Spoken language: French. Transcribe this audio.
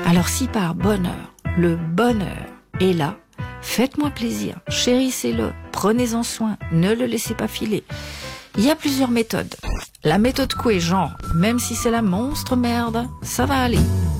Alors si par bonheur, le bonheur est là, faites-moi plaisir, chérissez-le, prenez-en soin, ne le laissez pas filer. Il y a plusieurs méthodes. La méthode Coué, genre, même si c'est la monstre merde, ça va aller.